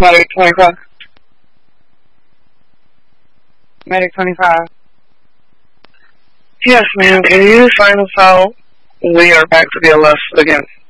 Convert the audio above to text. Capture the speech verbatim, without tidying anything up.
Medic twenty-five. Medic twenty-five. Yes, ma'am. Can you sign us out? We are back to B L S again.